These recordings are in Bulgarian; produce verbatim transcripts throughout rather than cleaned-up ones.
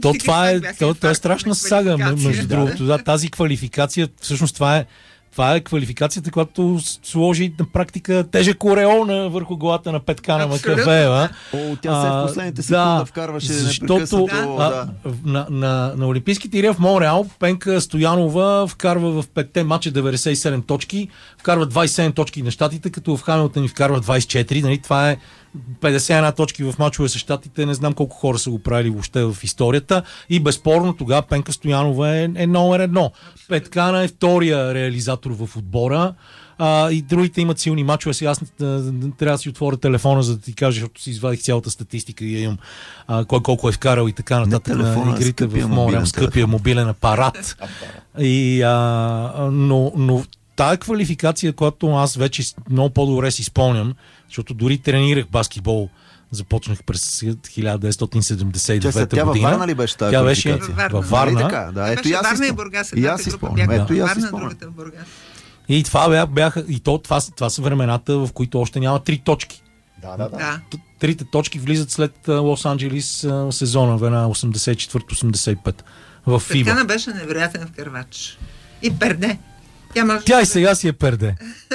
То това е, то, то е страшна сага, между другото. Да, тази квалификация, всъщност това е Това е квалификацията, която сложи на практика тежък ореол на върху главата на Петкана Макавеева. О, тя се в последните секунда да, вкарваше защото да. А, на, на, на Олимпийските игри в Монреал Пенка Стоянова вкарва в петте мача деветдесет и седем точки, вкарва двадесет и седем точки на щатите, като в Хамилтън ни вкарва двадесет и четири. Нали? Това е петдесет и една точки в мачове с щатите. Не знам колко хора са го правили въобще в историята. И безспорно тогава Пенка Стоянова е, е номер едно. Петкана е втория реализатор в отбора. А, и другите имат силни мачове. Сега аз трябва да си отворя телефона, за да ти кажа, защото си извадих цялата статистика и имам а, кой колко е вкарал и така нататък на игрите в Монреал. Скъпия мобилен апарат. И, а, но, но тая квалификация, която аз вече много по-добре си спомням, защото дори тренирах баскетбол, започнах през хиляда деветстотин седемдесет и девета тя година. Във Варна ли беше тази тя беше квалификация? във Варна. Така, да. Ето, беше Варна и Бургас. И аз си спомням. Ето, и аз си спомням. И това бяха, и то, това, това са времената, в които още няма три точки. Да, да, да. Трите точки влизат след Лос Анджелис сезона, в една осемдесет и четвърта осемдесет и пета в ФИБА. Петкана беше невероятен в кървач. И перде. Тя, може Тя да... и сега си е перде.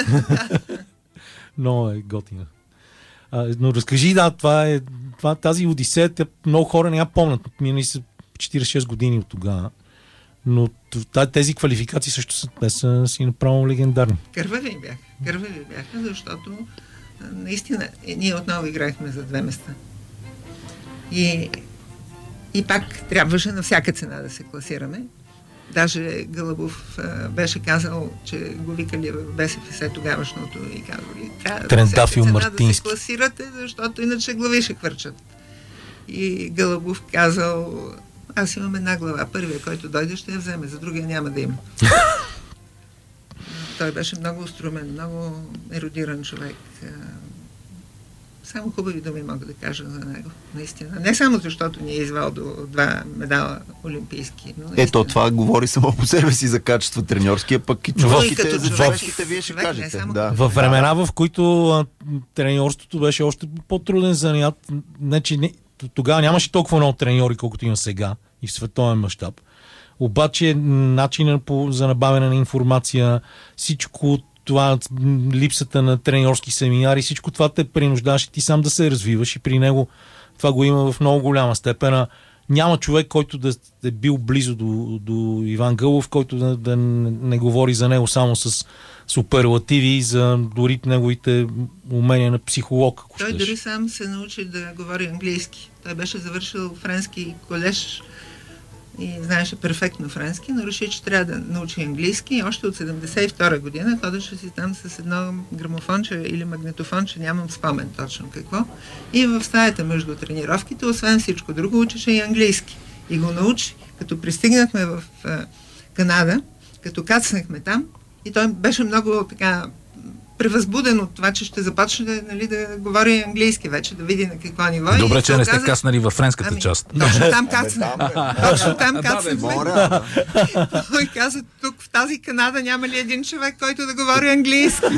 Но е готина. А, но разкажи, да, това е това, тази Одисея, много хора не я помнят. Минали са четиридесет и шест години от тогава. Но тези квалификации също са, те са си направо легендарни. Кървави бяха. Кървави бяха, защото наистина ние отново играхме за две места. И, и пак трябваше на всяка цена да се класираме. Даже Гълъбов а, беше казал, че го викали в БСФС тогавашното и казали, трябва на всяка цена да се класирате, защото иначе глави ще хвърчат. И Гълъбов казал, аз имам една глава, първия, който дойде, ще я вземе, за другия няма да има. Той беше много остромен, много ерудиран човек. Само хубави думи мога да кажа за него, наистина. Не само защото ни е извал до два медала олимпийски. Но Ето, това говори само по себе си за качество треньорския, пък и човешките, за човешките вие ще човек, кажете. Да. Във времена, в които а, треньорството беше още по-труден занят, не, че не, тогава нямаше толкова много треньори, колкото има сега и в световен мащаб. Обаче начинът по, за набавяне на информация, всичко това, липсата на треньорски семинари, всичко това те принуждаваше ти сам да се развиваш и при него това го има в много голяма степен. Няма човек, който да е бил близо до, до Иван Гълъбов, който да, да не говори за него само с суперлативи, за дори неговите умения на психолог. Той щеш. Дори сам се научи да говори английски. Той беше завършил френски колеж и знаеше перфектно френски, но реши, че трябва да научи английски и още от седемдесет и втора година ходеше си там с едно грамофонче или магнитофонче, нямам спомен точно какво. И в стаята между тренировките, освен всичко друго, учеше и английски. И го научи. Като пристигнахме в а, Канада, като кацнахме там, и той беше много така превъзбуден от това, че ще започне, нали, да говори английски вече, да види на какво ниво. Добре, че не сте каза... каснали във френската ами, част. Точно там кацнахме. Точно там кацнахме. Той каза, тук в тази Канада няма ли един човек, който да говори английски?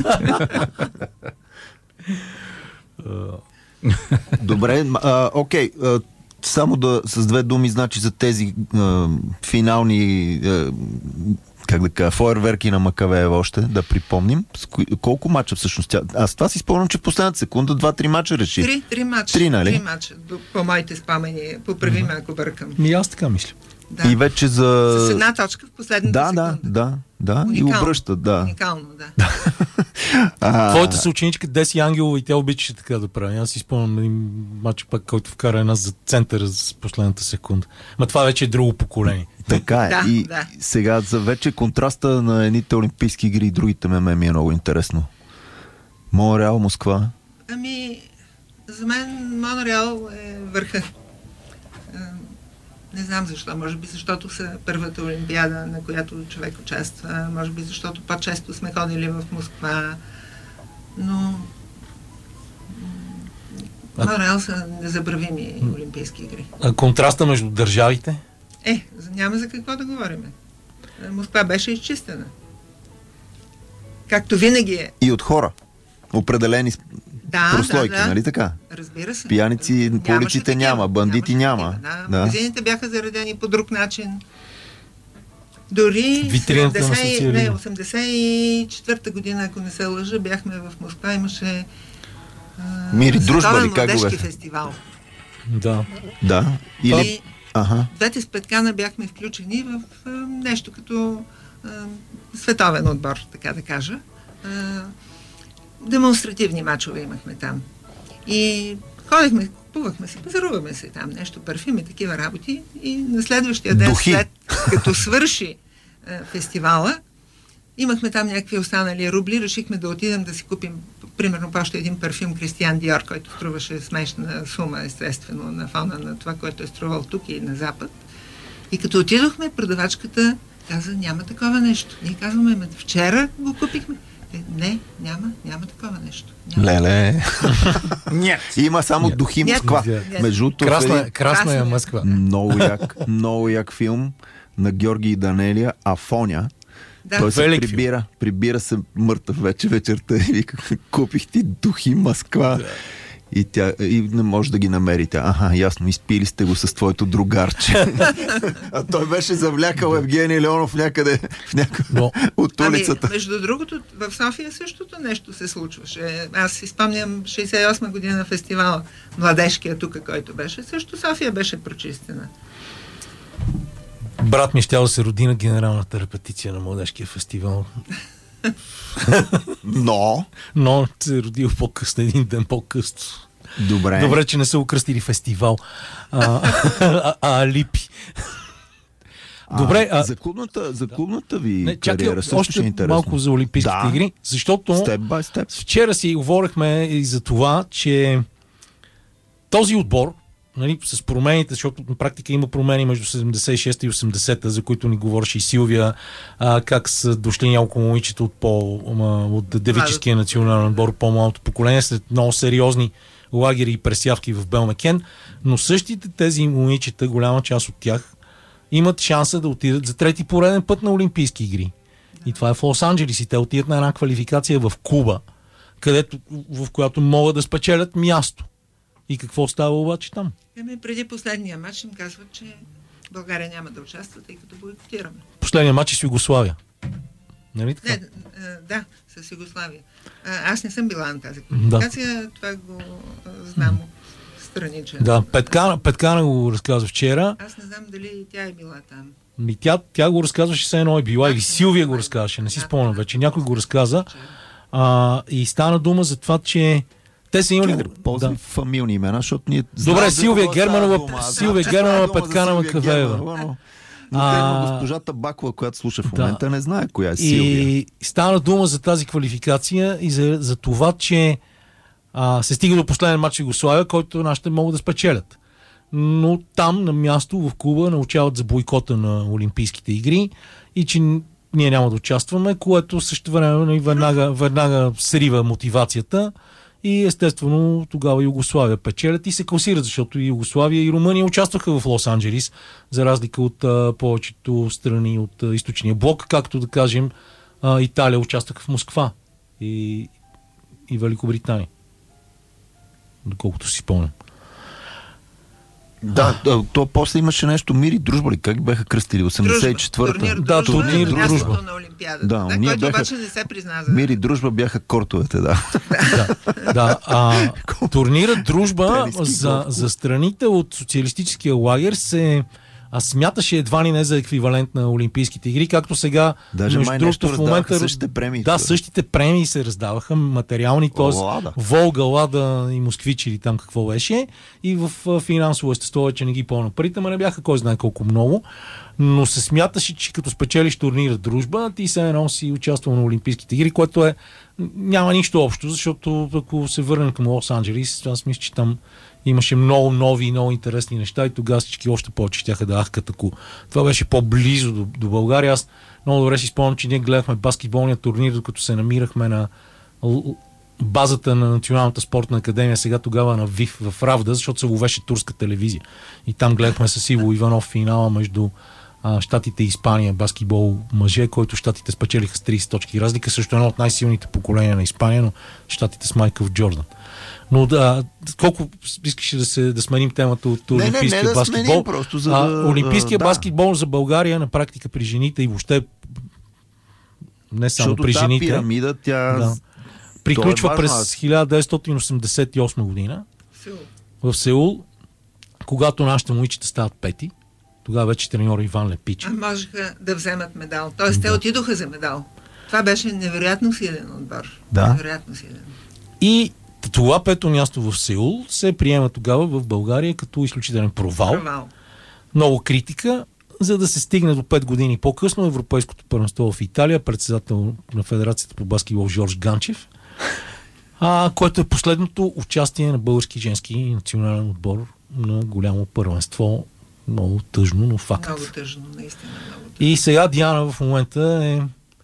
Добре, а, окей. А, само да с две думи, значи за тези а, финални а, как да кажа, фойерверки на Макавеева още, да припомним. Колко мача всъщност тя? Аз това си спомням, че в последната секунда два-три мача реши. Три, три мача. Три, нали? Три мача, по моите спомени. Поправи ме, ако бъркам. Ми аз така мисля. Да. И вече за... С една точка в последната да, секунда. Да, да, да. Уникално. И обръща, да. Уникално, да. а... Твоята съученичка Деси Ангелова и тя обичаше така да прави. Аз си спомням един мач пак, който вкара една за центъра с последната секунда. Ма това вече е друго поколение. Така е. Да, и да. Сега за вече контраста на едните олимпийски игри и другите ме ми е много интересно. Монреал, Москва. Ами, за мен Монреал е върха. Не знам защо. Може би защото са първата олимпиада, на която човек участва. Може би защото по-често сме ходили в Москва. Но Монреал са незабравими олимпийски игри. А контраста между държавите? Е, няма за какво да говорим. Москва беше изчистена. Както винаги е. И от хора. Определени Да, прослойки, да, да. нали така? Разбира се. Пияници по улиците няма, бандити няма. Такива, да. Да. Магазините бяха заредени по друг начин. Дори Витрината на седемдесет, не, социализма. осемдесет и четвърта година, ако не се лъжа, бяхме в Москва, имаше а, Мир и дружба световен ли, как го младежки беше? фестивал. Да. Да. И Или... Ага. двете с Петкана бяхме включени в а, нещо като а, световен отбор, така да кажа. А, демонстративни мачове имахме там. И ходихме, купувахме се, пазаруваме се там, нещо, парфюми, такива работи. И на следващия ден, Духи. след като свърши а, фестивала, имахме там някакви останали рубли, решихме да отидем да си купим, примерно, още един парфюм Кристиан Диор, който струваше смешна сума, естествено, на фона на това, което е струвал тук и на Запад. И като отидохме, продавачката каза, няма такова нещо. Ние казваме, ме, вчера го купихме. Е, не, няма, няма такова нещо. Няма. Леле. Нет. Има само Нет. Духи Нет. Москва. Нет. Между другото, Красна, в е- един красна е Красна е. Москва. много як, много як филм на Георги и Данелия, Афоня. Да. Той се Велик филм. прибира, прибира се мъртъв вече вечерта и вика, купих ти Духи Москва. И, тя, и не може да ги намерите. Аха, ясно, изпили сте го с твоето другарче. А той беше завлякал Евгений Леонов някъде в някъде Но- от улицата. Ами, между другото, в София същото нещо се случваше. Аз си спомням шейсет и осма година фестивала, младежкия тук, който беше. Също София беше прочистена. Брат ми щял да се роди на генералната репетиция на младежкия фестивал. Но, Но се е родил по-късно, един ден по-късно. добре. Добре, че не са окръстили фестивал. А, а, а Липи. Добре, а, за клубната, за клубната ви не, чакай, кариера също ще е още интересно. малко за Олимпийските Да. игри, защото Степ бай степ. вчера си говорихме и за това, че този отбор, нали, с промените, защото на практика има промени между седемдесет и шеста и осемдесета, за които ни говореше и Силвия, а, как са дошли няколко момичета от, по, ама, от девическия национален отбор, по-малото поколение, след много сериозни лагери и пресявки в Белмекен, но същите тези момичета, голяма част от тях, имат шанса да отидат за трети пореден път на Олимпийски игри. И това е в Лос-Анджелис и те отидат на една квалификация в Куба, където, в която могат да спечелят място. И какво става обаче там? Еми, преди последния матч им казват, че България няма да участва, тъй като бойкотираме. Последният матч е с Югославия. Нали така? Не, а, да, с Югославия. А, аз не съм била на тази квалификация, това го а, знам от страничен. Да, Петкана, Петкана го разказва вчера. Аз не знам дали тя е била там. И тя, тя го разказваше, все едно е била. Или Силвия го разказваше, не си спомням вече. Някой го разказа. А, и стана дума за това, че те са имали... Чакай, ползвай Да. фамилни имена, защото ние... Добре, знаем за Силвия кого става Германова, дума. Аз Силвия знам, че става Германова, дума за Петкана Силвия Макавеева. Германова, но- Но А, а... госпожата Бакова, която слуша в да. момента, не знае коя е Силвия. И стана дума за тази квалификация и за, за това, че а, се стига до последен матч в Югославия, който нашите могат да спечелят. Но там, на място, в Куба, научават за бойкота на Олимпийските игри и че ние няма да участваме, което също време веднага, веднага срива мотивацията и естествено тогава Югославия печелят и се класират, защото и Югославия и Румъния участваха в Лос-Анджелис, за разлика от а, повечето страни от а, източния блок, както да кажем а, Италия участваха в Москва и, и Великобритания. Доколкото си спомням. Да, то, то после имаше нещо Мир и дружба ли? Как ги бяха кръстили? осемдесет и четвърта. Турнир Да, дружба, турнир е мястото дружба. на Олимпиадата. Да, Да, уния който бяха- обаче не се призна за... Мир и дружба бяха кортовете, да. Да, да. А, турнирът дружба Тениски, за, голф. за страните от социалистическия лагер се а, смяташе едва ли не за еквивалент на Олимпийските игри, както сега, Даже между май другото, нещо в момента... раздаваха същите премии. Да, същите премии се раздаваха, материални, т.е. Лада. Волга, Лада и Москвич или там какво беше. И в а, финансово естество вече не ги помня парите, ма не бяха кой знае колко много. Но се смяташе, че като спечелиш турнира дружба, ти се едно си участвал на Олимпийските игри, което е няма нищо общо, защото ако се върнем към Лос-Анджелис, аз мисля, че там имаше много нови и много интересни неща и тогава всички още повече щяха да ахкат, ако това беше по-близо до, до България. Аз много добре си спомням, че ние гледахме баскетболния турнир, докато се намирахме на л- базата на Националната спортна академия, сега тогава на ВИФ в Равда, защото се ловеше турска телевизия. И там гледахме с Иво Иванов финала между а, Щатите и Испания, баскетбол мъже, който Щатите спечелиха с трийсет точки разлика, също едно от най-силните поколения на Испания, но Щатите с Майкъл Джордан. Но да, колко искаш да, се, да сменим темата от не, олимпийския не, не, баскетбол? Да сменим, просто за а, олимпийския да. баскетбол за България на практика при жените и въобще не само защото при жените. Пирамида, тя... Да. Приключва е през хиляда деветстотин осемдесет и осма година Сеул. в Сеул, когато нашите момичета стават пети. Тогава вече треньор Иван Лепича. А можеха да вземат медал. Тоест, да. те отидоха за медал. Това беше невероятно силен отбор. Да. Невероятно силен. И това пето място в Сеул се приема тогава в България като изключителен провал. Провал. Много критика, за да се стигне до пет години по-късно Европейското първенство в Италия, председател на Федерацията по баскетбол Жорж Ганчев, а, което е последното участие на български женски национален отбор на голямо първенство. Много тъжно, но факт. Много тъжно, наистина много тъжно. И сега Диана в момента е,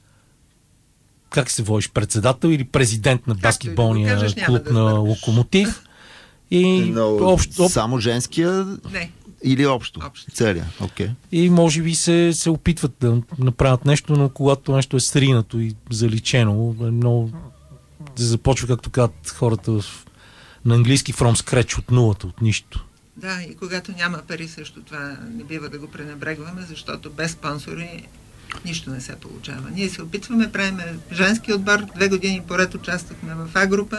как се водиш, председател или президент на баскетболния кажеш, клуб да на сбъркаш. Локомотив. И, Но, общо, само женския Не. или общо? Общо. Целия, окей. Okay. и може би се, се опитват да направят нещо, но когато нещо е сринато и заличено, е много да започва, както казват хората в, на английски, from scratch, от нулата, от нищо. Да, и когато няма пари също това не бива да го пренебрегваме, защото без спонсори нищо не се получава. Ние се опитваме, правим женски отбор, две години поред участвахме в А група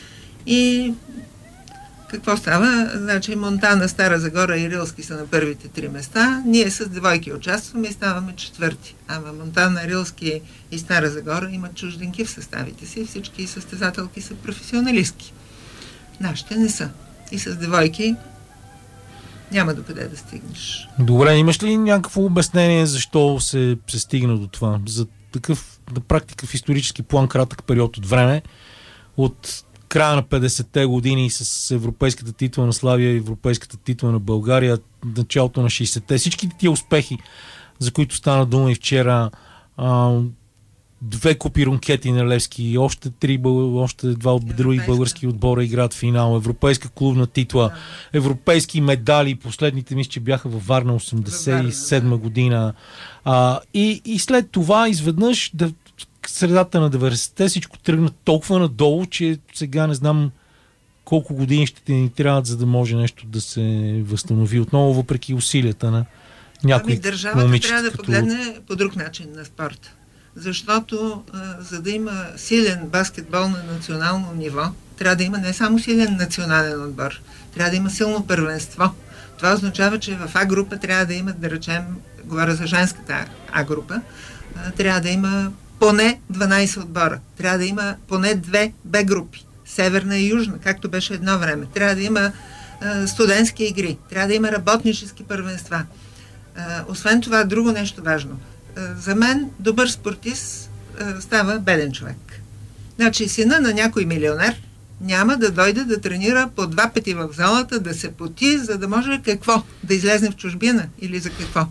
и какво става? Значи Монтана, Стара Загора и Рилски са на първите три места. Ние с двойки участваме и ставаме четвърти. Ама Монтана, Рилски и Стара Загора имат чужденки в съставите си. Всички състезателки са професионалистки. Нашите не са. И с двойки няма докъде да стигнеш. Добре, имаш ли някакво обяснение защо се, се стигна до това? За такъв, на практика в исторически план, кратък период от време, от края на петдесетте години с европейската титла на Славия и европейската титла на България, началото на шейсетте, всички тия успехи, за които стана дума и вчера, а, две купи рункети на Левски, още три, още два от други български отбора играят финал, европейска клубна титла, да. Европейски медали, последните мисля, че бяха във Варна осемдесет и седма година. А, и, и след това изведнъж да, средата на деветдесетте всичко тръгна толкова надолу, че сега не знам колко години ще ни трябват, за да може нещо да се възстанови отново, въпреки усилията на някои ами, държавата момичета, трябва да като... погледне по друг начин на спорта. Защото а, за да има силен баскетбол на национално ниво, трябва да има не само силен национален отбор, трябва да има силно първенство. Това означава, че в А група трябва да има, да речем, говоря за женската А група, а, трябва да има поне дванайсет отбора. Трябва да има поне две Б групи. Северна и южна, както беше едно време. Трябва да има а, студентски игри. Трябва да има работнически първенства. А, освен това, друго нещо важно. А, за мен добър спортист а, става беден човек. Значи сина на някой милионер няма да дойде да тренира по два пъти в залата, да се поти, за да може какво? Да излезне в чужбина или за какво?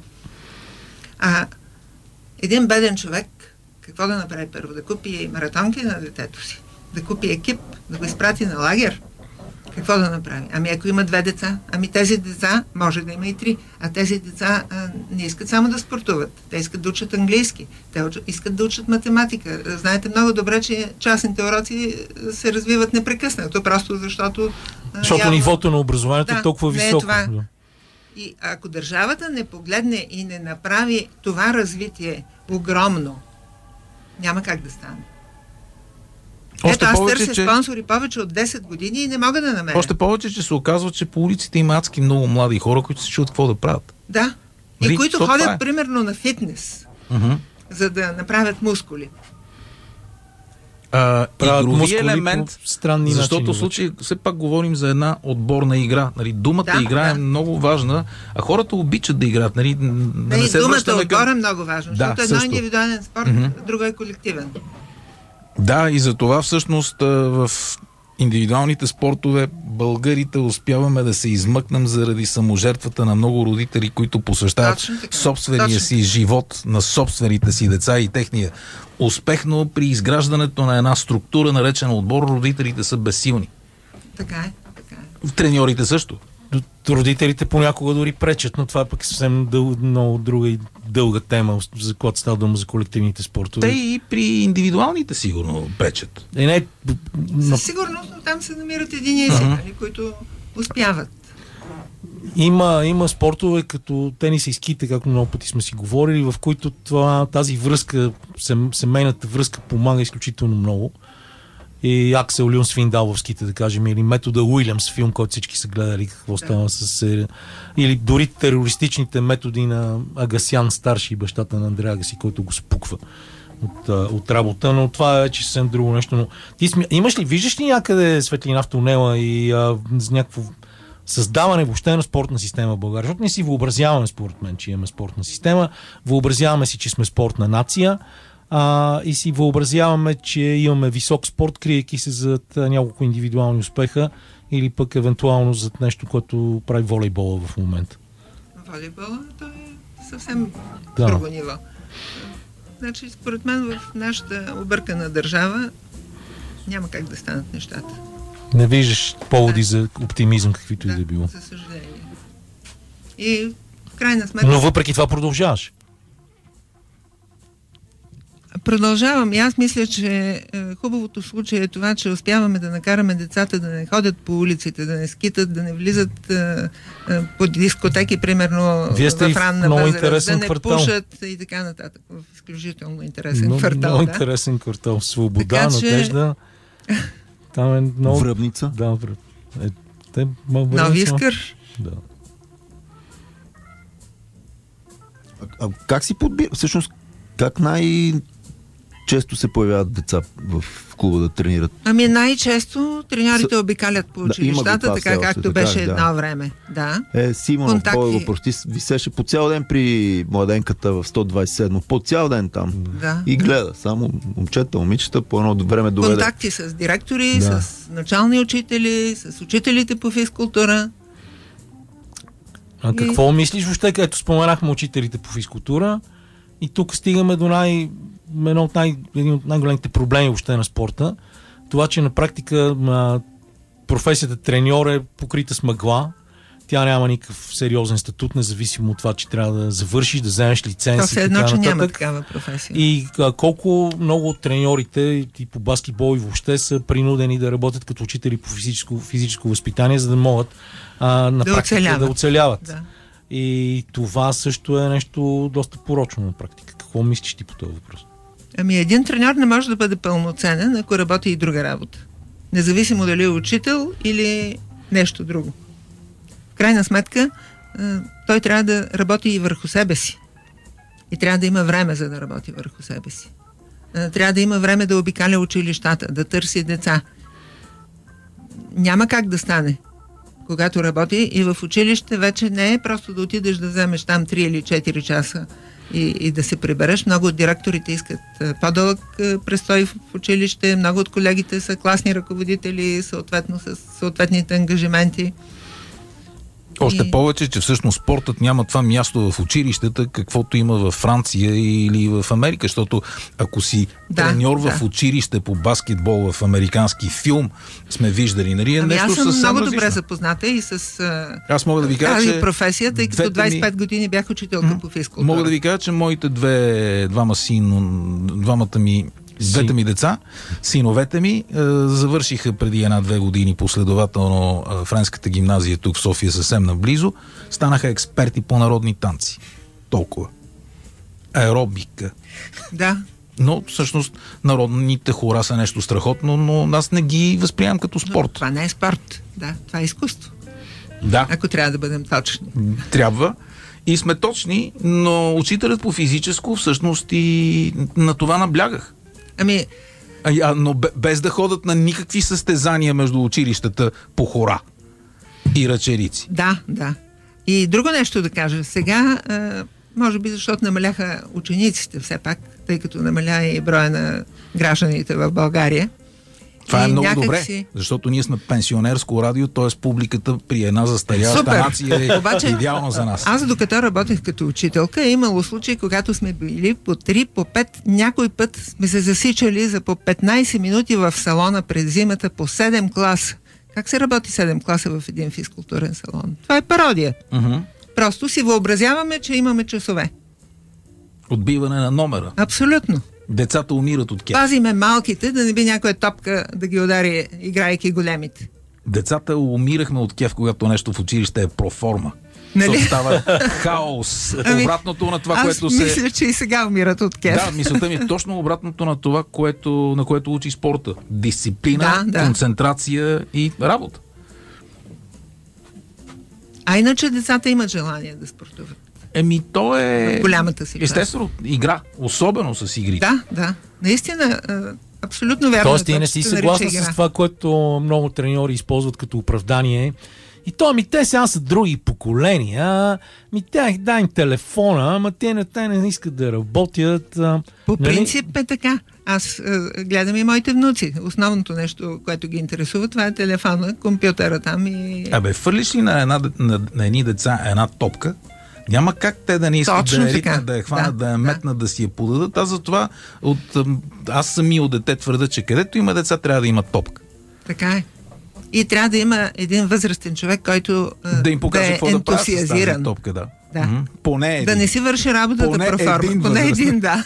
А един беден човек какво да направи първо? Да купи маратонки на детето си, да купи екип, да го изпрати на лагер. Какво да направи? Ами ако има две деца, ами тези деца може да има и три, а тези деца а, не искат само да спортуват, те искат да учат английски, те искат да учат математика. Знаете много добре, че частните уроци се развиват непрекъснато, просто защото... А, защото явно... нивото на образованието да, е толкова високо. Не е това. И ако държавата не погледне и не направи това развитие огромно, няма как да стане. Още Ето, аз повече, търся че... спонсори повече от десет години и не мога да намеря. Още повече, че се оказва, че по улиците има адски много млади хора, които се чуят какво да правят. Да. И Нали? които То ходят, е. примерно, на фитнес, Uh-huh. за да направят мускули. А, игрови мускули елемент, по странни защото начини в случай все пак говорим за една отборна игра. Нали, думата Да, игра да. е много важна, а хората обичат да играят. Нали, да Да, не и се думата връщаме отбор към... е много важно, Да, защото едно е също. индивидуален спорт, Мгм. друго е колективен. Да, и за това всъщност а, в индивидуалните спортове българите успяваме да се измъкнем заради саможертвата на много родители, които посвещават Точно така. собствения Точно. си живот на собствените си деца и техния успех, но при изграждането на една структура, наречена отбор, родителите са безсилни. Така е, така е. Треньорите също. родителите понякога дори пречат, но това е пък съвсем дъл, много друга и дълга тема, за която става дума за колективните спортове. Те и при индивидуалните сигурно пречат. Е, не, но... Със сигурност, но там се намират единици, uh-huh. които успяват. Има, има спортове като тенис и ските, както много пъти сме си говорили, в които това, тази връзка, семейната връзка помага изключително много. И Аксел Люн Свиндал в ските, да кажем, или метода Уилямс, филм, който всички са гледали, какво става да. с... Или дори терористичните методи на Агасян, старши, бащата на Андрея Агаси, който го спуква от, от работа, но това е вече съвсем друго нещо. Но ти сми... имаш ли, виждаш ли някъде светлина в тунела и а, с някакво създаване въобще на спортна система в България? Защото не си въобразяваме, според мен, че имаме спортна система, въобразяваме си, че сме спортна нация, а, и си въобразяваме, че имаме висок спорт, криейки се зад няколко индивидуални успеха или пък евентуално зад нещо, което прави волейбола в момента. Волейбола, то е съвсем да. друго ниво. Значи, според мен в нашата объркана държава няма как да станат нещата. Не виждаш поводи да. за оптимизъм, каквито да, и да било. За съжаление. И в крайна сметка... Но въпреки това продължаваш. Продължавам. И аз мисля, че е, хубавото в случая е това, че успяваме да накараме децата да не ходят по улиците, да не скитат, да не влизат е, е, по дискотеки, примерно в ранна възраст, да не квартал. Пушат и така нататък. В изключително интересен много, квартал. Много да? интересен квартал. Свобода, така, надежда. Че... Там е много... Връбница. Да, връб. Е, те, Нови Искър. Да. А, а как си подбира? Всъщност, как най- често се появяват деца в клуба да тренират? Ами най-често треньорите С... обикалят по училищата, да, така както така, беше да. едно време. Да. Е, Симонов, Контакти... кой въпрос? Ти висеше по цял ден при младенката в сто двайсет и седмо. По цял ден там. Да. И гледа. Само момчета, момичета по едно време доведе. Контакти с директори, да. с начални учители, с учителите по физкултура. А какво и... мислиш въобще, като споменахме учителите по физкултура и тук стигаме до най... едно от най... един от най-големите проблеми въобще на спорта. Това, че на практика а, професията треньор е покрита с мъгла. Тя няма никакъв сериозен статут, независимо от това, че трябва да завършиш, да вземеш лиценз. То се едно, че няма такава професия. И а, колко много от треньорите и по баскетбол и въобще са принудени да работят като учители по физическо, физическо възпитание, за да могат а, на да практика оцеляват. да оцеляват. Да. И това също е нещо доста порочно на практика. Какво мислиш ти по този въпрос? Ами един треньор не може да бъде пълноценен, ако работи и друга работа. Независимо дали е учител или нещо друго. В крайна сметка, той трябва да работи и върху себе си. И трябва да има време, за да работи върху себе си. Трябва да има време да обикаля училищата, да търси деца. Няма как да стане. Когато работи и в училище, вече не е просто да отидеш да вземеш там три или четири часа и, и да се прибереш. Много от директорите искат по-дълъг престой в училище, много от колегите са класни ръководители, съответно с съответните ангажименти. Още и... повече, че всъщност спортът няма това място в училищата, каквото има във Франция или в Америка, защото ако си да, треньор да. в училище по баскетбол в американски филм, сме виждали, нали? Е ами нещо аз съм съвсем много различно. добре запозната и с аз мога да ви кажа, тази че професия, тъй като двайсет и пет ми... години бях учителка м- по физкултура. Мога да ви кажа, че моите две, двама син, двамата ми Двете ми деца, синовете ми, е, завършиха преди една-две години последователно е, френската гимназия тук в София, съвсем наблизо. Станаха експерти по народни танци. Толкова. Аеробика. Да. Но всъщност народните хора са нещо страхотно, но аз не ги възприемам като спорт. Но това не е спорт. Да, това е изкуство. Да. Ако трябва да бъдем точни. Трябва. И сме точни, но учителят по физическо всъщност и на това наблягах. Ами... А, но без да ходят на никакви състезания между училищата по хора и ръчерици. Да, да. И друго нещо да кажа. Сега, може би защото намаляха учениците все пак, тъй като намаля и броя на гражданите в България. Това е много добре, си... защото ние сме пенсионерско радио, т.е. публиката при една застаряваща нация е Обаче, идеално за нас. Аз докато работех като учителка, е имало случаи, когато сме били по три, по пет, някой път сме се засичали за по петнайсет минути в салона през зимата по седем класа. Как се работи седем класа в един физкултурен салон? Това е пародия. Uh-huh. Просто си въобразяваме, че имаме часове. Отбиване на номера. Абсолютно. Децата умират от кеф. Пазиме малките, да не би някоя топка да ги удари, играйки големите. Децата умирахме от кеф, когато нещо в училище е проформа. Нали? Става хаос. Ами, обратното на това, аз което се... мисля, че и сега умират от кеф. Да, мисълта ми е точно обратното на това, което, на което учи спорта. Дисциплина, Да, да. концентрация и работа. А иначе децата имат желание да спортуват. Еми, то е... В голямата си част. Естествено, игра. Особено с игрите. Да, да. Наистина, а, абсолютно вярно. Тоест е ти това, не че си се съгласна нарича с игра. това, което много треньори използват като оправдание. И то, ми те сега са други поколения, ми те дай им телефона, ама те не, те не искат да работят. А, По нали? принцип е така. Аз а, гледам и моите внуци. Основното нещо, което ги интересува, това е телефона, компютъра там и... Абе, фърлиш ли на, една, на, на едни деца една топка, няма как те да не искат Точно да я така. ритнат, да я хванат, да, Да, да я метнат, да. да си я подадат. Аз затова от, ам, аз самия от дете твърда, че където има деца, трябва да има топка. Така е. И трябва да има един възрастен човек, който а, Да им покаже да е какво да правят с тази ентусиазиран. топка, да. Да. М-м. Поне един. Да не си върши работата Поне проформа. един Поне възрастен. един, да.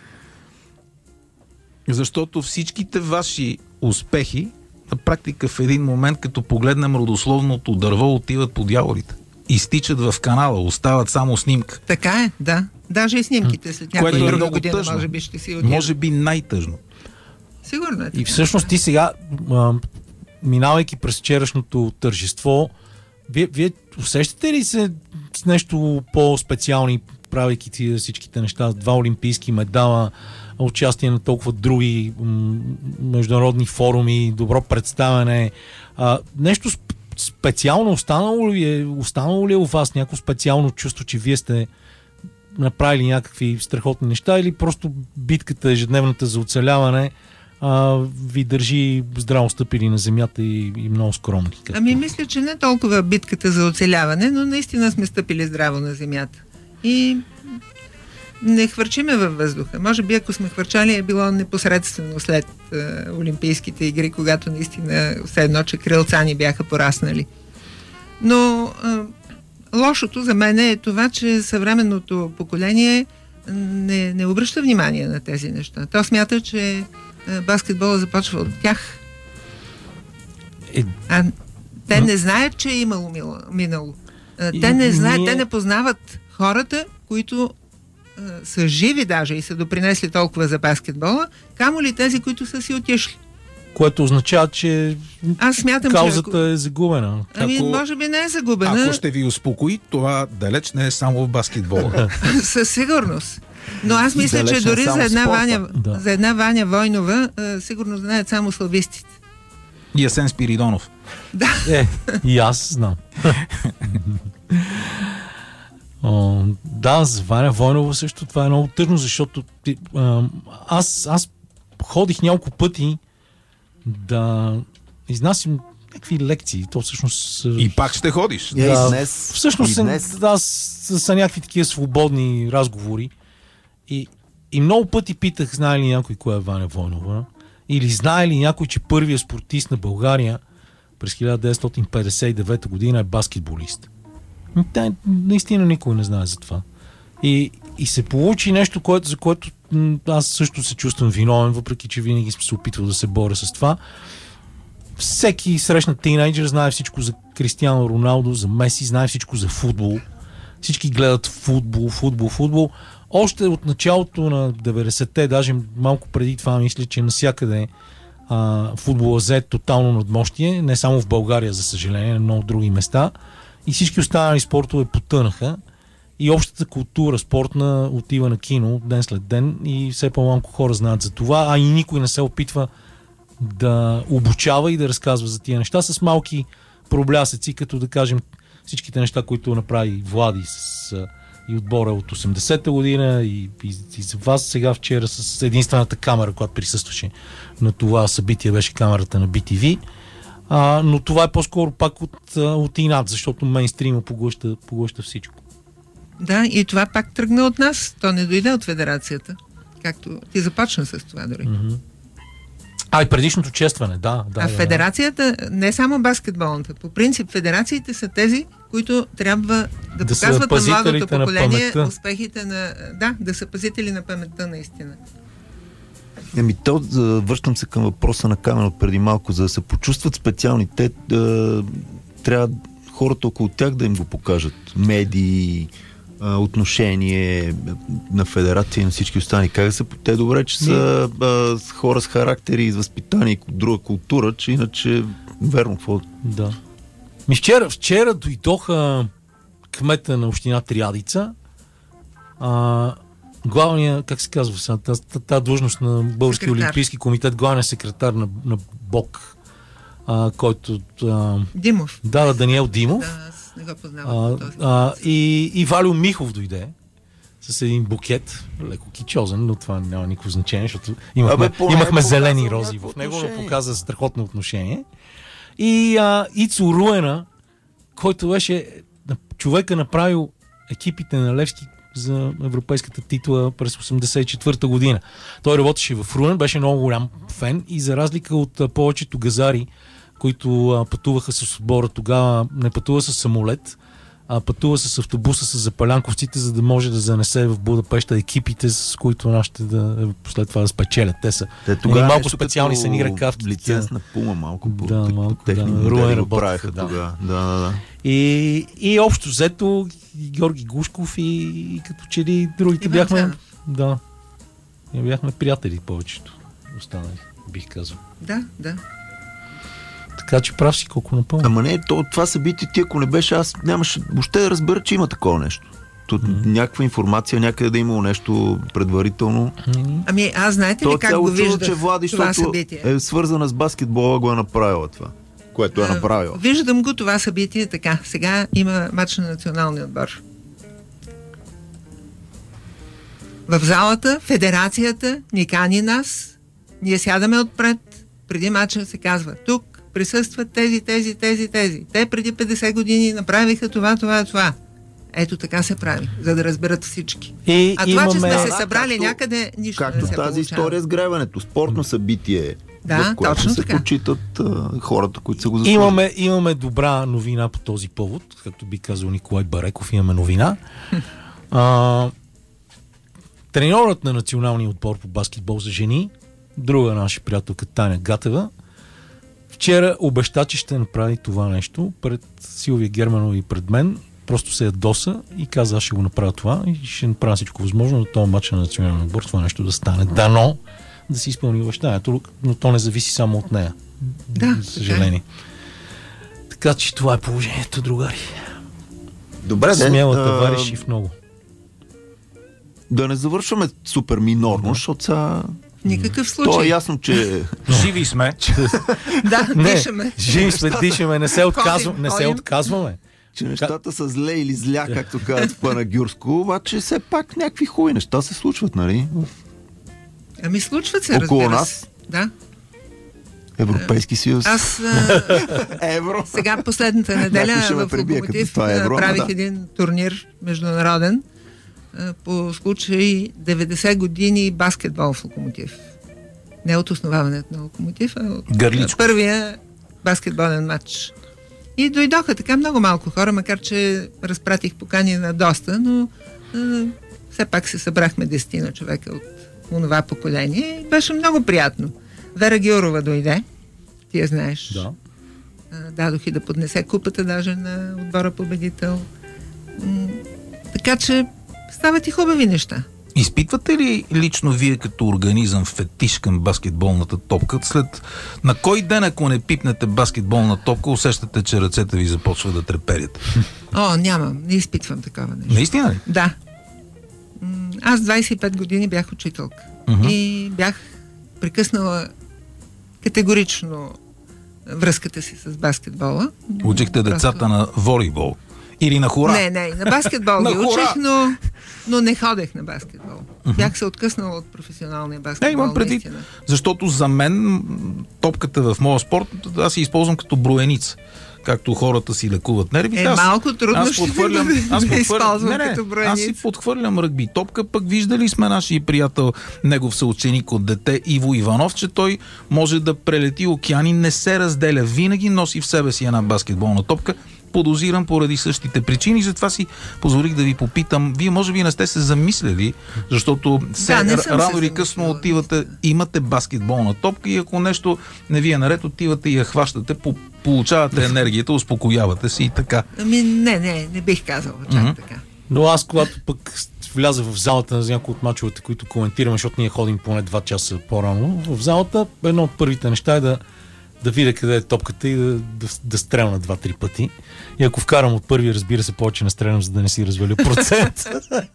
Защото всичките ваши успехи на практика в един момент, като погледнем родословното дърво, отиват по дяволите. Изтичат в канала, остават само снимка. Така е, да. Даже и снимките след някоя Което е друга много година, тъжно. може би ще си отидат. Може би най-тъжно. Сигурно е. И всъщност ти сега, а, минавайки през вчерашното тържество, вие, вие усещате ли се с нещо по-специални, правейки ти всичките неща, два олимпийски медала, участие на толкова други м- международни форуми, добро представяне, а, нещо сп- специално останало ли е, останало ли е у вас, някакво специално чувство, че вие сте направили някакви страхотни неща, или просто битката ежедневната за оцеляване а, ви държи здраво стъпили на земята и, и много скромни? Както... Ами мисля, че не толкова битката за оцеляване, но наистина сме стъпили здраво на земята. И не хвърчиме във въздуха. Може би ако сме хвърчали, е било непосредствено след е, Олимпийските игри, когато наистина все едно, че крилца ни бяха пораснали. Но е, лошото за мен е това, че съвременното поколение не, не обръща внимание на тези неща. То смята, че е, баскетбола започва от тях. Е, А те не знаят, че е имало мило, минало. А, те И не знаят, ние- те не познават хората, които а, са живи даже и са допринесли толкова за баскетбола, камо ли тези, които са си отишли. което означава, че Аз смятам, каузата че... Ако... е загубена. Ами, Ако- може би не е загубена. Ако ще ви успокои, това далеч не е само в баскетбола. Със сигурност. Но аз мисля, Далеч че не дори само за една, спорта. Ваня, Да. за една Ваня Войнова а, сигурно знаят само славистите. И Асен Спиридонов. Да. Е, и аз знам. О, да, за Ваня Войнова също това е много тъжно, защото ти, а, аз, аз ходих няколко пъти да изнасям някакви лекции. То всъщност... И пак ще ходиш. Е, Да, и днес. Всъщност и са, днес. да, са, са някакви такива свободни разговори. И, и много пъти питах, знае ли някой кой е Ваня Войнова? Или знае ли някой, че първият спортист на България през хиляда деветстотин петдесет и девета година е баскетболист? Та, наистина никой не знае за това. И, и се получи нещо, което, за което м, аз също се чувствам виновен, въпреки че винаги съм се опитвал да се боря с това. Всеки срещнат тинейджър знае всичко за Кристиано Роналдо, за Меси, знае всичко за футбол. Всички гледат футбол, футбол, футбол. Още от началото на деветдесетте, даже малко преди това, мисля, че навсякъде а, футбола взе тотално надмощие, не само в България, за съжаление, на много други места. И всички останали спортове потънаха. И общата култура спортна отива на кино ден след ден и все по-малко хора знаят за това, а и никой не се опитва да обучава и да разказва за тия неща с малки проблясъци, като да кажем всичките неща, които направи Влади с, а, и отбора от осемдесета година и, и, и за вас сега вчера с единствената камера, която присъстваше на това събитие, беше камерата на Би Ти Ви. А, но това е по-скоро пак от, от инат, защото мейнстрима поглъща, поглъща всичко. Да, и това пак тръгна от нас. То не дойде от федерацията. Както ти започна с това дори. Mm-hmm. А, и предишното честване, да. да а да, федерацията, не само баскетболната, по принцип федерациите са тези, които трябва да, Да са показват на младото пазителите на поколение паметта. успехите на... Да, да са пазители на паметта наистина. Еми, то, за- връщам се към въпроса на Камен от преди малко, за да се почувстват специални. Те да, трябва хората около тях да им го покажат. Медии, а, отношение на федерация и на всички останали. Как да се... Те добре, че са а, с хора с характери и с възпитание и друга култура, че иначе верно, какво... Да. Ми вчера, вчера дойдоха кмета на община Триадица, а, главния, как се казва сега, тази, тази длъжност на Български Секретар. олимпийски комитет, главният секретар на, на БОК, а, който а, Димов. да, да, Даниел Димов, Да, аз не го познавам. а, този. а, и, и Валио Михов дойде с един букет, леко кичозен, но това няма никакво значение, защото имахме, Абе, поне имахме е зелени показал рози някакво в него, но отношение. показа страхотно отношение. И а, Ицо Руена, който беше човека направил екипите на Левски за европейската титла през осемдесет и четвърта година. Той работеше в Руен, беше много голям фен и за разлика от а, повечето газари, които а, пътуваха с отбора, тогава не пътува с самолет, а пътува с автобуса с запалянковците, за да може да занесе в Будапеща екипите, с които нашите да след това да спечелят. Те са Те едни малко нещо специални като са ни ръкавки. лиценз на Пума малко по, Да, по, малко, по техни да. модели Руен го работеха, правеха да. тогава. Да, да, да. И, и общо взето и Георги Гушков и, и като че ли другите Иван бяхме... Цанов. Да. И бяхме приятели повечето. Останали, бих казал. Да, да. Така че прав си колко напълно. Ама не, то, това събитие ти, ако не беше, аз нямаше въобще да разбера, че има такова нещо. То, mm-hmm. Някаква информация, някъде да е имало нещо предварително. Ами аз знаете То ли е как цяло го чудо, виждах че Влади, това защото събитие? е свързана с баскетбола, го е направила това, което е А, направила. Виждам го това събитие така. Сега има матч на националния отбор. В залата федерацията ни кани нас, ние сядаме отпред, преди матча се казва, тук присъстват тези, тези, тези, тези. Те преди петдесет години направиха това, това, това. Ето така се прави, за да разберат всички. И А това, че сме се Да, събрали както- някъде, нищо Както не се тази получава. история с гребането. Спортно събитие, Да, в което точно се така. почитат а, хората, които са го заслужили. Имаме, имаме добра новина по този повод, както би казал Николай Бареков, имаме новина. А, треньорът на националния отбор по баскетбол за жени, друга наша приятелка Таня Гатева, вчера обеща, че ще направи това нещо пред Силвия Германова и пред мен. Просто се ядоса и каза, аз ще го направя това и ще направя всичко възможно на този матч на националния отбор това нещо да стане. Дано да си изпълни обещанието, но то не зависи само от нея. Да, за съжаление. Така че това е положението, другари. Добре, де, Смелата а, вариш и в много. да не завършваме супер минорно, защото сега... В никакъв То е случай. ясно, че Живи сме. Да, Не, дишаме. живи сме, дишаме, не се, отказваме, не се ходим. отказваме. че нещата са зле или зля, както казват в Панагюрско, обаче все пак някакви хубави неща се случват, нали? Ами случват се, Около разбира нас? се. Да. Европейски съюз. Аз а, Евро. сега последната неделя Някой ще ме в пребие, като Локомотив това е евро, правих да. един турнир международен а, по случай деветдесет години баскетбол в Локомотив. Не от основаването на Локомотив, а от Гърличко. първия баскетболен матч. И дойдоха така много малко хора, макар че разпратих покани на доста, но а, все пак се събрахме десетина човека от онова поколение и беше много приятно. Вера Георова дойде, ти я знаеш. Да. А, дадох и да поднесе купата даже на отбора победител. М, така че стават и хубави неща. Изпитвате ли лично вие като организъм фетиш към баскетболната топка? След на кой ден, ако не пипнете баскетболна топка, усещате, че ръцете ви започват да треперят? О, нямам, не изпитвам такова нещо. Наистина ли? Да. М, Аз двадесет и пет години бях учителка. Мгм. И бях прекъснала категорично връзката си с баскетбола. Учихте децата на волейбол. Или на хора. Не, не, на баскетбол На ги хора! учих, но, но не ходех на баскетбол. Uh-huh. Бях се откъснала от професионалния баскетбол. Не, имам предвид, наистина. защото за мен топката в моя спорт, аз я използвам като броеница. Както хората си лекуват нервите. Е, аз, малко трудно аз ще подхвърлям, да, аз да подхвърлям, използвам не, не, като броеница. аз си подхвърлям ръгби топка, пък виждали сме нашия приятел, негов съученик от дете Иво Иванов, че той може да прелети океани, не се разделя, винаги носи в себе си една баскетболна топка. Подозирам поради същите причини, затова си позволих да ви попитам. Вие може би не сте се замислили, защото се, да, рано или късно отивате, имате баскетболна топка и ако нещо не ви е наред, отивате и я хващате, по, получавате енергията, успокоявате се и така. Ами не, не, не бих казала чак mm-hmm. така. Но аз, когато пък вляза в залата на някои от мачовете, които коментираме, защото ние ходим поне два часа по-рано, в залата едно от първите неща е да да видя къде е топката и да, да, да стрелна два-три пъти. И ако вкарам от първи, разбира се, повече не стрелям, за да не си разваля процент.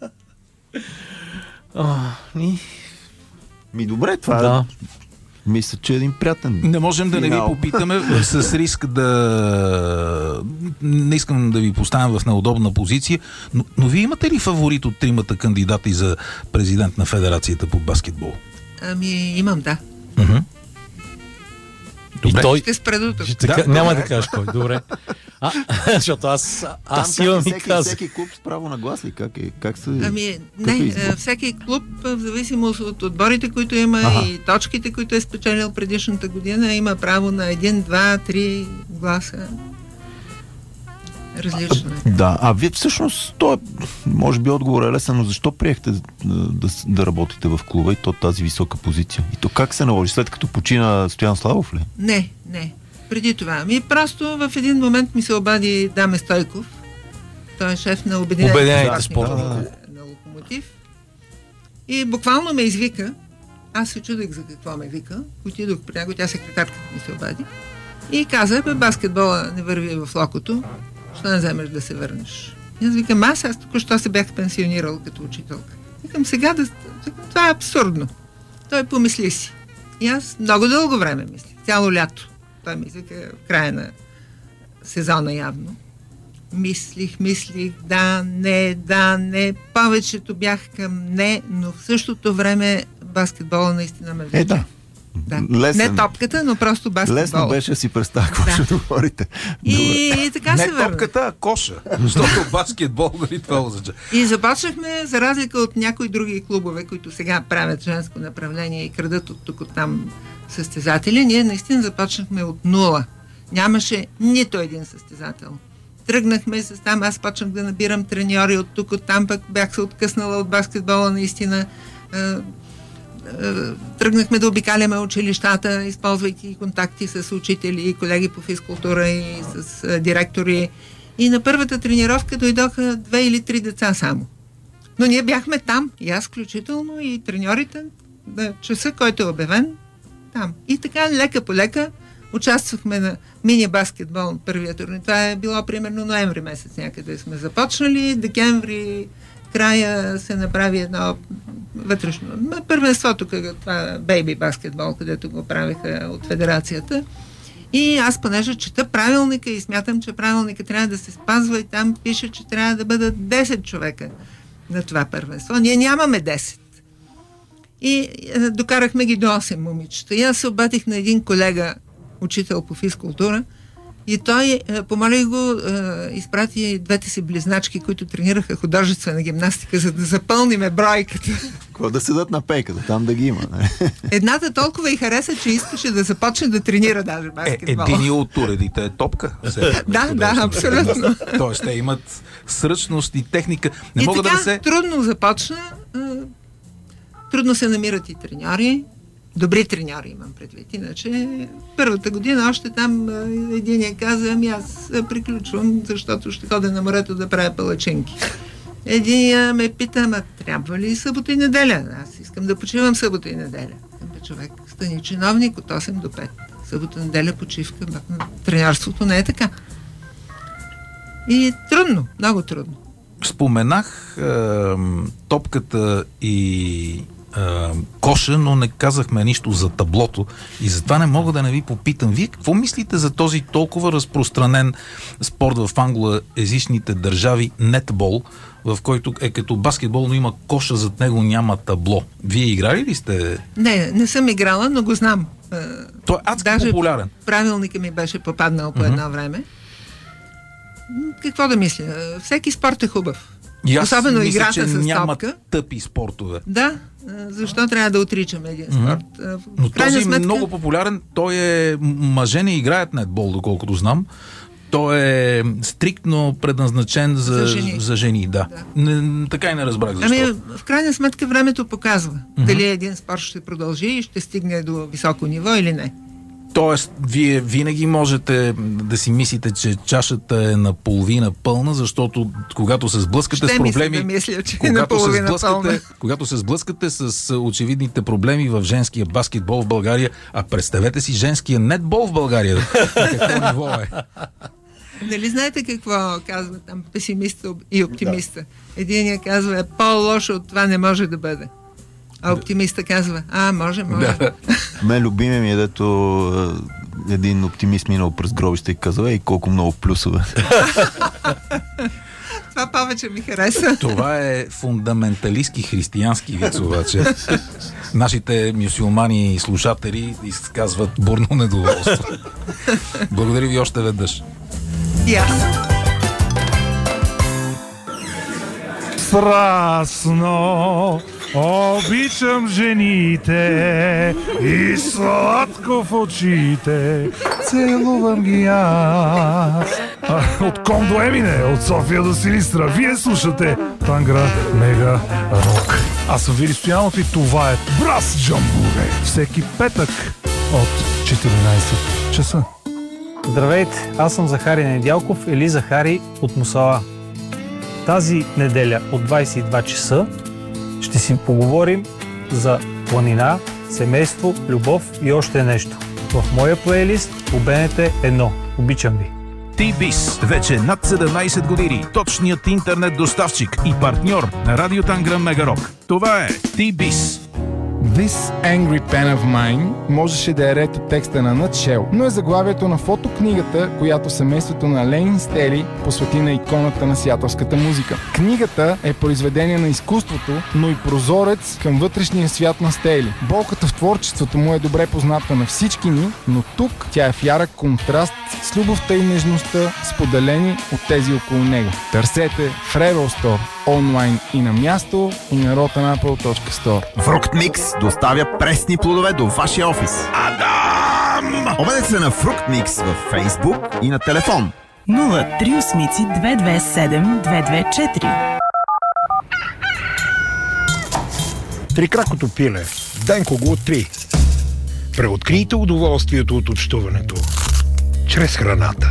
а, и... Ми добре, това да. Мисля, че е един приятен. Не можем да не ви попитаме с риск да... Не искам да ви поставям в неудобна позиция, но, но вие имате ли фаворит от тримата кандидати за президент на Федерацията по баскетбол? Ами имам, да. Uh-huh. И той... Ще спре до тук. Да, няма да кажеш кой. Добре. А, защото аз, аз имам и казах. Всеки клуб с право на глас ли? Как, е, как се... Ами, не, е всеки клуб, в зависимост от отборите, които има ага. и точките, които е спечелил предишната година, има право на един, два, три гласа. Различно е. Да, а вие всъщност, то е, може би отговор е лесен, но защо приехте да, да, да работите в клуба и то тази висока позиция? И то как се наложи? След като почина Стоян Славов ли? Не, не. Преди това. Ми просто в един момент ми се обади Даме Стойков. Той е шеф на Обединените спортни на, на Локомотив. И буквално ме извика. Аз се чудех за какво ме вика. Отидох при него, тя секретарката ми се обади. И каза, бе, баскетбола не върви в Локото. Що не вземеш да се върнеш? И аз викам, аз, аз току-що се бях пенсионирал като учителка. Викам, сега да... Това е абсурдно. Той помисли си. И аз много дълго време мислих. Цяло лято. Той ми извика в края на сезона явно. Мислих, мислих, да, не, да, не. Повечето бях към не, но в същото време баскетбола наистина ме влече. Е, да. Да. Лесен. Не топката, но просто баскетбол. Лесно беше да си представя какво да. ще говорите. И, и така не се върна. топката, а коша. Защото баскетбол, нали това означава. И започнахме, за разлика от някои други клубове, които сега правят женско направление и крадат от тук от там състезатели, ние наистина започнахме от нула. Нямаше нито един състезател. Тръгнахме с там, аз почнах да набирам треньори от тук от там, пък бях се откъснала от баскетбола наистина. Тръгнахме да обикаляме училищата, използвайки контакти с учители и колеги по физкултура и с директори. И на първата тренировка дойдоха две или три деца само. Но ние бяхме там, и аз включително, и треньорите, да, часа, който е обявен, там. И така, лека по лека, участвахме на мини-баскетбол първия турнир. Това е било примерно ноември месец някъде сме започнали, декември края се направи едно вътрешно. Първенството, това бейби баскетбол, където го правиха от федерацията. И аз понеже чета правилника и смятам, че правилника трябва да се спазва и там пише, че трябва да бъдат десет човека на това първенство. Ние нямаме десет. И докарахме ги до осем момичета. И аз се обадих на един колега, учител по физкултура, и той, помолих го, изпрати двете си близначки, които тренираха художествена гимнастика, за да запълниме бройката. Какво да седат на пейката, там да ги има. Не? Едната толкова и хареса, че искаше да започне да тренира даже баскетбол. Е, един от уредите е топка. Да, да, абсолютно. Тоест, те имат сръчност и техника. Не и мога така, да се... трудно започна. Трудно се намират и треньори. Добри треньори имам предвид. Иначе първата година още там един я каза, ами аз приключвам, защото ще ходя на морето да правя палачинки. Един ме пита, ама трябва ли събота и неделя? Аз искам да почивам събота и неделя. Бе, човек, стани чиновник от осем до пет. Събота, неделя, почивка. Треньорството не е така. И трудно, много трудно. Споменах е, топката и а, коша, но не казахме нищо за таблото и затова не мога да не ви попитам. Вие какво мислите за този толкова разпространен спорт в англоезичните държави нетбол, в който е като баскетбол, но има коша, зад него няма табло. Вие играли ли сте? Не, не съм играла, но го знам. Той е адски Даже популярен. правилника ми беше попаднал по Mm-hmm. едно време. Какво да мисля? Всеки спорт е хубав. И аз Особено мисля, играта че с няма топка. тъпи спортове. Да, защо трябва да отричаме един спорт? В Но крайна този сметка, е много популярен. Той е... Мъже не играят нетбол, доколкото знам. Той е стриктно предназначен за, За жени. За жени да. Да. Не, така и не разбрах защо. Ами, в крайна сметка времето показва mm-hmm. дали един спорт ще продължи и ще стигне до високо ниво или не. Тоест, вие винаги можете да си мислите, че чашата е наполовина пълна, защото когато се сблъскате Ще с проблеми... мисля да мисля, че е когато, се наполовина пълна. сблъскате, когато се сблъскате с очевидните проблеми в женския баскетбол в България, а представете си женския нетбол в България. На какво ниво е? Нали знаете какво казва там песимиста и оптимиста? Единия казва, е по-лошо от това не може да бъде. А оптимиста казва, а, може, може. Да. Мен любимия ми е, дето е, един оптимист минал през гробище и казва, ей, колко много плюсове. Това повече ми хареса. Това е фундаменталистки християнски виц, обаче. Нашите мюсюлмани и слушатели изказват бурно недоволство. Благодаря ви още веднъж. И аз. Страстно обичам жените и сладко в очите целувам ги аз. А, от Ком до Емине, от София до Силистра, вие слушате Тангра Мега Рок. Аз съм Вили Стоянов и това е Брас Джамбуре. Всеки петък от четиринайсет часа. Здравейте, аз съм Захари Недялков или Захари от Мусала. Тази неделя от двайсет и два часа ще си поговорим за планина, семейство, любов и още нещо. В моя плейлист по БНТ едно. Обичам ви! T-Biz. Вече над седемнайсет години. Точният интернет доставчик и партньор на Радио Тангра Мега Рок. Това е T-Biz. This Angry Pen of Mine можеше да е ред от текста на Nutshell, но е заглавието на фотокнигата, която семейството на Ленин Стели посвети на иконата на сиатълската музика. Книгата е произведение на изкуството, но и прозорец към вътрешния свят на Стели. Болката в творчеството му е добре позната на всички ни, но тук тя е в ярък контраст с любовта и нежността, споделени от тези около него. Търсете в Rebel Store, онлайн и на място, и на rotanapple точка store. Фрукт Микс доставя пресни плодове до вашия офис. Адам! Обадете се на Фрукт Микс във Фейсбук и на телефон нула три осмици две две седем две две четири. Трикракото пиле. Денко го три. Преоткрийте удоволствието от общуването чрез храната.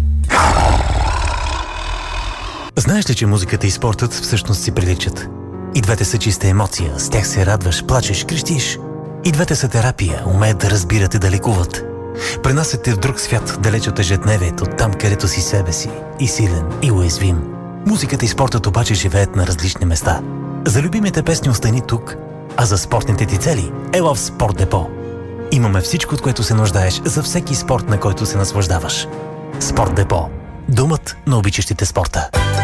Знаеш ли, че музиката и спортът всъщност си приличат? И двете са чиста емоция, с тях се радваш, плачеш, крещиш. И двете са терапия, умеят да разбират и да лекуват. Пренасят те в друг свят, далеч от ежедневието, там където си себе си, и силен, и уязвим. Музиката и спортът обаче живеят на различни места. За любимите песни остани тук, а за спортните ти цели ела в Спорт Депо. Имаме всичко, от което се нуждаеш за всеки спорт, на който се наслаждаваш. Спорт Депо. Думът на обичащите спорта.